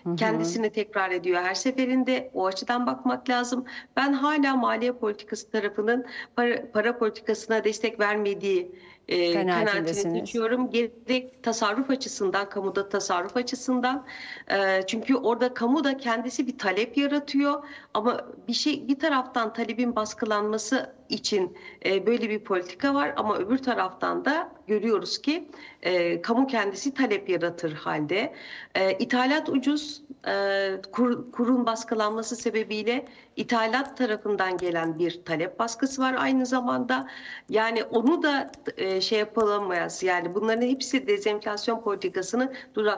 Hı hı. Kendisini tekrar ediyor her seferinde. O açıdan bakmak lazım. Ben hala maliye politikası tarafının para politikasına destek vermediği kanaatini Kanaatindesiniz. taşıyorum. Gerek tasarruf açısından, kamuda tasarruf açısından. Çünkü orada kamu da kendisi bir talep yaratıyor. Ama bir taraftan talebin baskılanması için böyle bir politika var. Ama öbür taraftan da görüyoruz ki kamu kendisi talep yaratır halde. İthalat ucuz, kurun baskılanması sebebiyle ithalat tarafından gelen bir talep baskısı var aynı zamanda. Yani onu da şey yapılamayız. Yani bunların hepsi dezenflasyon politikasını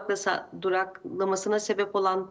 duraklamasına sebep olan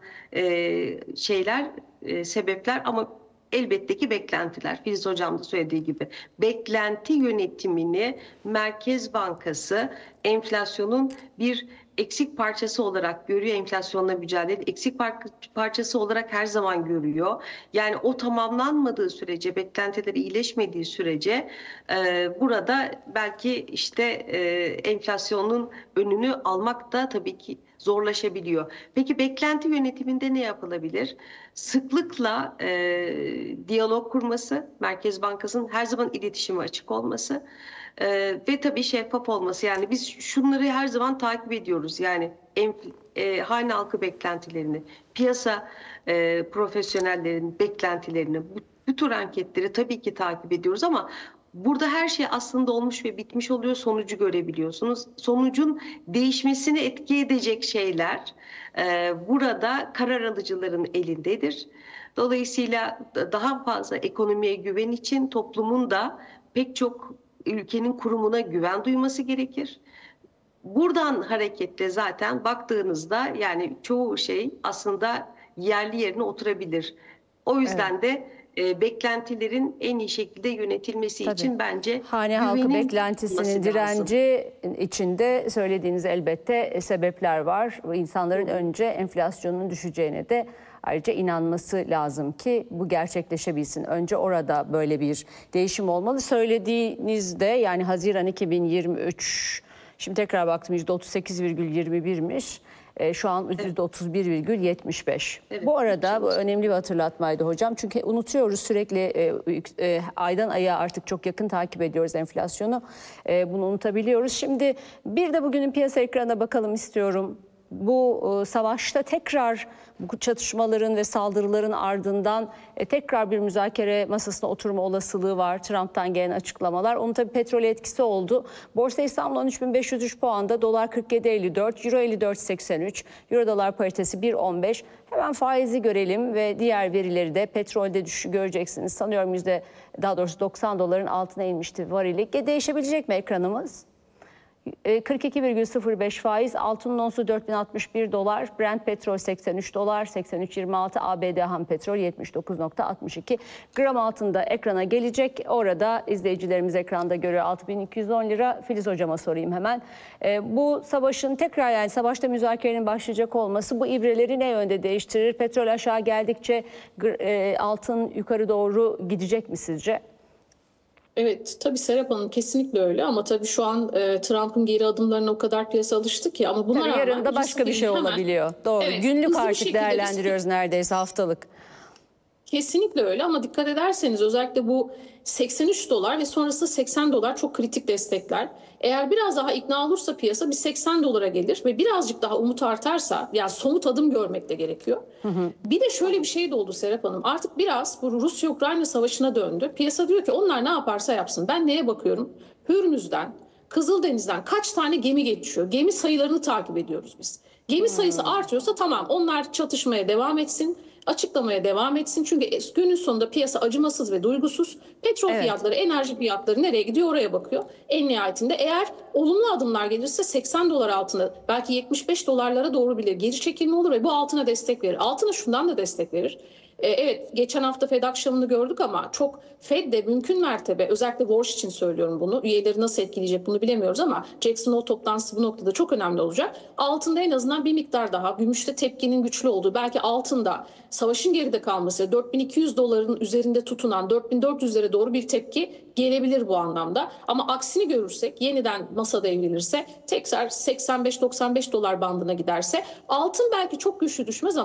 şeyler, sebepler ama elbette ki beklentiler. Filiz Hocam da söylediği gibi beklenti yönetimini Merkez Bankası enflasyonun bir eksik parçası olarak görüyor. Enflasyonla mücadele eksik parçası olarak her zaman görüyor. Yani o tamamlanmadığı sürece, beklentileri iyileşmediği sürece burada belki işte enflasyonun önünü almak da tabii ki zorlaşabiliyor. Peki beklenti yönetiminde ne yapılabilir? Sıklıkla diyalog kurması, Merkez Bankası'nın her zaman iletişime açık olması ve tabii şeffaf olması. Yani biz şunları her zaman takip ediyoruz. Yani hane halkı beklentilerini, piyasa profesyonellerin beklentilerini, bu tür anketleri tabii ki takip ediyoruz ama burada her şey aslında olmuş ve bitmiş oluyor. Sonucu görebiliyorsunuz. Sonucun değişmesini etki edecek şeyler burada karar alıcıların elindedir. Dolayısıyla daha fazla ekonomiye güven için toplumun da pek çok ülkenin kurumuna güven duyması gerekir. Buradan hareketle zaten baktığınızda yani çoğu şey aslında yerli yerine oturabilir. O Evet, yüzden de beklentilerin en iyi şekilde yönetilmesi tabii. için bence Hane halkı güvenin olması beklentisinin lazım. direnci içinde söylediğiniz elbette sebepler var. İnsanların önce enflasyonun düşeceğine de ayrıca inanması lazım ki bu gerçekleşebilsin. Önce orada böyle bir değişim olmalı. Söylediğinizde yani Haziran 2023, şimdi tekrar baktım %38,21'miş. Şu an Evet, %31,75. evet. Bu İki arada yıl bu sonra. önemli bir hatırlatmaydı hocam. Çünkü unutuyoruz sürekli aydan aya artık çok yakın takip ediyoruz enflasyonu. Bunu unutabiliyoruz. Şimdi bir de bugünün piyasa ekranına bakalım istiyorum. Bu savaşta tekrar bu çatışmaların ve saldırıların ardından tekrar bir müzakere masasına oturma olasılığı var. Trump'tan gelen açıklamalar. Onun tabii petrole etkisi oldu. Borsa İstanbul 13.503 puanda, dolar 47.54, euro 54.83, euro dolar paritesi 1.15. Hemen faizi görelim ve diğer verileri de petrolde düşüşü göreceksiniz. Sanıyorum daha doğrusu 90 doların altına inmişti varili. Değişebilecek mi ekranımız? 42,05 faiz, altının onsu 4061 dolar, Brent petrol 83 dolar, 83,26 ABD ham petrol 79,62. Gram altında ekrana gelecek. Orada izleyicilerimiz ekranda görüyor 6210 lira. Filiz hocama sorayım hemen. Bu savaşın tekrar yani savaşta müzakerenin başlayacak olması bu ibreleri ne yönde değiştirir? Petrol aşağı geldikçe altın yukarı doğru gidecek mi sizce? Evet, tabii Serap Hanım kesinlikle öyle ama tabii şu an Trump'ın geri adımlarına o kadar piyasa alıştı ki ama buna Tabii yarın rağmen da başka bir şey hemen olabiliyor. Doğru. evet Günlük hızlı bir artık şekilde değerlendiriyoruz neredeyse haftalık. kesinlikle öyle ama dikkat ederseniz özellikle bu 83 dolar ve sonrasında 80 dolar çok kritik destekler. Eğer biraz daha ikna olursa piyasa bir 80 dolara gelir ve birazcık daha umut artarsa yani somut adım görmek de gerekiyor. Bir de şöyle bir şey de oldu Serap Hanım. Artık biraz bu Rusya-Ukrayna savaşına döndü. Piyasa diyor ki onlar ne yaparsa yapsın. Ben neye bakıyorum? Hürmüz'den, Kızıldeniz'den kaç tane gemi geçiyor? Gemi sayılarını takip ediyoruz biz. Gemi sayısı artıyorsa tamam onlar çatışmaya devam etsin, açıklamaya devam etsin. Çünkü günün sonunda piyasa acımasız ve duygusuz. Petrol Evet. fiyatları, enerji fiyatları nereye gidiyor oraya bakıyor. En nihayetinde eğer olumlu adımlar gelirse 80 dolar altına belki 75 dolarlara doğru bile geri çekilme olur ve bu altına destek verir. Altına şundan da destek verir. Evet geçen hafta Fed akşamını gördük ama çok Fed de mümkün mertebe özellikle Walsh için söylüyorum bunu. Üyeleri nasıl etkileyecek bunu bilemiyoruz ama Jackson Hole toplantısı bu noktada çok önemli olacak. Altında en azından bir miktar daha gümüşte tepkinin güçlü olduğu belki altında savaşın geride kalması 4200 doların üzerinde tutunan 4400'lere doğru bir tepki gelebilir bu anlamda. Ama aksini görürsek yeniden masada evrilirse tekrar 85-95 dolar bandına giderse altın belki çok güçlü düşmez ama